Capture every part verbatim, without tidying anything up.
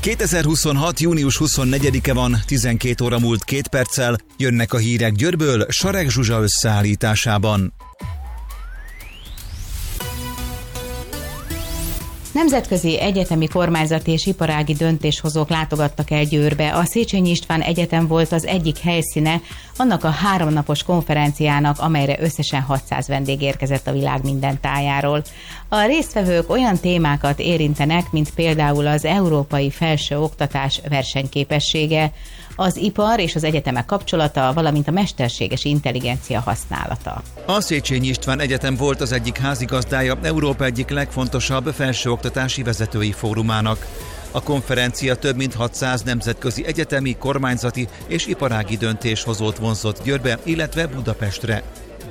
kétezer-huszonhat. június huszonnegyedike van, tizenkét óra múlt két perccel, jönnek a hírek Győrből Sareg Zsuzsa összeállításában. Nemzetközi egyetemi kormányzati és iparági döntéshozók látogattak el Győrbe. A Széchenyi István Egyetem volt az egyik helyszíne annak a háromnapos konferenciának, amelyre összesen hatszáz vendég érkezett a világ minden tájáról. A résztvevők olyan témákat érintenek, mint például az európai felsőoktatás versenyképessége, az ipar és az egyetemek kapcsolata, valamint a mesterséges intelligencia használata. A Széchenyi István Egyetem volt az egyik házigazdája Európa egyik legfontosabb felsőoktatási vezetői fórumának. A konferencia több mint hatszáz nemzetközi egyetemi, kormányzati és iparági döntéshozót vonzott Győrbe, illetve Budapestre.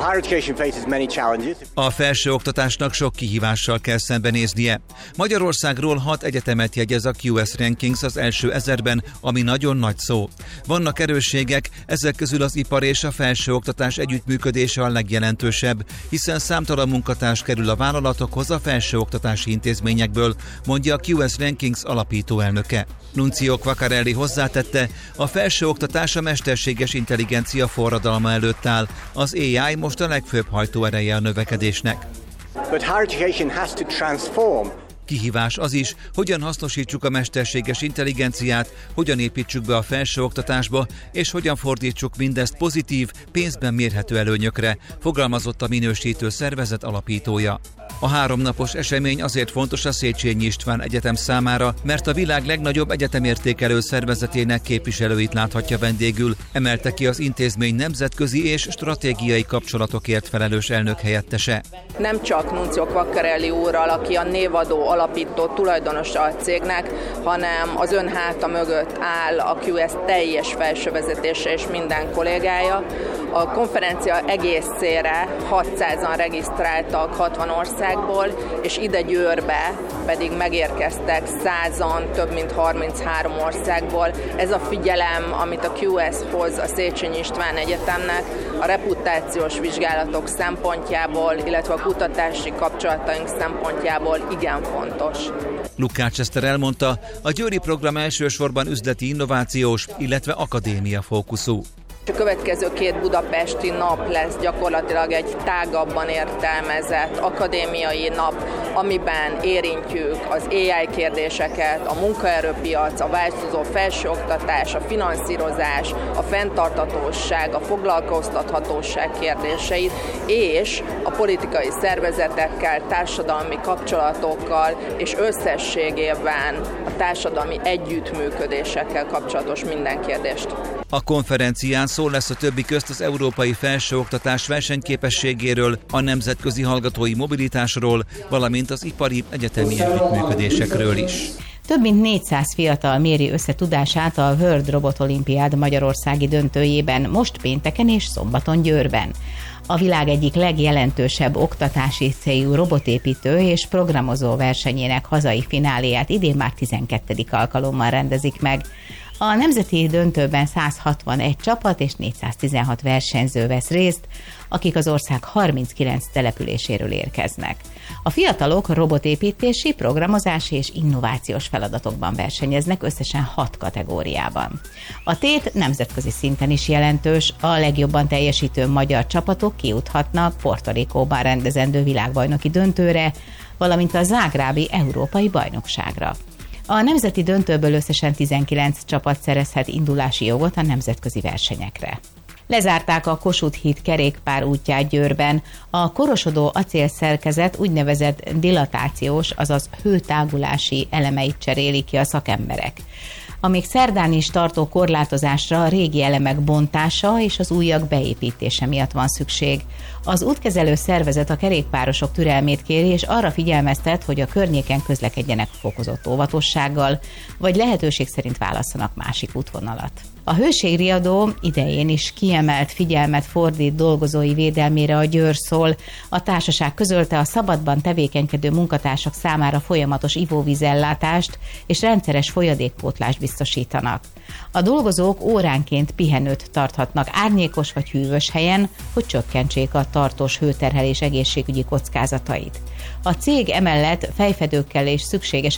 A felsőoktatásnak sok kihívással kell szembenéznie. Magyarországról hat egyetemet jegyez a Q S Rankings az első ezerben, ami nagyon nagy szó. Vannak erősségek, ezek közül az ipar és a felsőoktatás együttműködése a legjelentősebb, hiszen számtalan munkatárs kerül a vállalatokhoz a felsőoktatási intézményekből, mondja a Q S Rankings alapító elnöke. Nunzio Quaccarelli hozzátette, a felsőoktatás a mesterséges intelligencia forradalma előtt áll, az á i most a legfőbb hajtóereje a növekedésnek. But higher education has to transform. Kihívás az is, hogyan hasznosítsuk a mesterséges intelligenciát, hogyan építsük be a felsőoktatásba, és hogyan fordítsuk mindezt pozitív, pénzben mérhető előnyökre, fogalmazott a minősítő szervezet alapítója. A háromnapos esemény azért fontos a Széchenyi István Egyetem számára, mert a világ legnagyobb egyetemértékelő szervezetének képviselőit láthatja vendégül, emelte ki az intézmény nemzetközi és stratégiai kapcsolatokért felelős elnök helyettese. Nem csak Nunzio Quaccarelli úrral, aki a névadó alapító tulajdonosa a cégnek, hanem az ön háta mögött áll a Q S teljes felsővezetése és minden kollégája. A konferencia egészére hatszázan regisztráltak hatvan országból, és ide Győrbe pedig megérkeztek százan, több mint harminchárom országból. Ez a figyelem, amit a Q S hoz a Széchenyi István Egyetemnek, a reputációs vizsgálatok szempontjából, illetve a kutatási kapcsolataink szempontjából igen fontos. Lukács Eszter elmondta, a győri program elsősorban üzleti innovációs, illetve akadémia fókuszú. A következő két budapesti nap lesz gyakorlatilag egy tágabban értelmezett akadémiai nap, amiben érintjük az á i kérdéseket, a munkaerőpiac, a változó felsőoktatás, a finanszírozás, a fenntarthatóság, a foglalkoztathatóság kérdéseit, és a politikai szervezetekkel, társadalmi kapcsolatokkal és összességében a társadalmi együttműködésekkel kapcsolatos minden kérdést. A konferencián szó lesz a többi közt az európai felsőoktatás versenyképességéről, a nemzetközi hallgatói mobilitásról, valamint az ipari egyetemi együttműködésekről is. Több mint négyszáz fiatal méri össze tudását a World Robot Olympiád magyarországi döntőjében most pénteken és szombaton Győrben. A világ egyik legjelentősebb oktatási célú robotépítő és programozó versenyének hazai fináléját idén már tizenkettedik alkalommal rendezik meg. A nemzeti döntőben száz hatvanegy csapat és négyszáztizenhat versenyző vesz részt, akik az ország harminckilenc településéről érkeznek. A fiatalok robotépítési, programozási és innovációs feladatokban versenyeznek összesen hat kategóriában. A tét nemzetközi szinten is jelentős, a legjobban teljesítő magyar csapatok kijuthatnak Puerto Ricóban rendezendő világbajnoki döntőre, valamint a zágrábi európai bajnokságra. A nemzeti döntőből összesen tizenkilenc csapat szerezhet indulási jogot a nemzetközi versenyekre. Lezárták a Kossuth híd kerékpár útját Győrben. A korosodó acélszerkezet úgynevezett dilatációs, azaz hőtágulási elemeit cserélik ki a szakemberek. A még szerdán is tartó korlátozásra a régi elemek bontása és az újak beépítése miatt van szükség. Az útkezelő szervezet a kerékpárosok türelmét kéri, és arra figyelmeztet, hogy a környéken közlekedjenek fokozott óvatossággal, vagy lehetőség szerint válasszanak másik útvonalat. A hőségriadó idején is kiemelt figyelmet fordít dolgozói védelmére a Győr Szól. A társaság közölte, a szabadban tevékenykedő munkatársak számára folyamatos ivóvízellátást és rendszeres folyadékpótlást biztosítanak. A dolgozók óránként pihenőt tarthatnak árnyékos vagy hűvös helyen, hogy csökkentsék a tartós hőterhelés egészségügyi kockázatait. A cég emellett fejfedőkkel és szükséges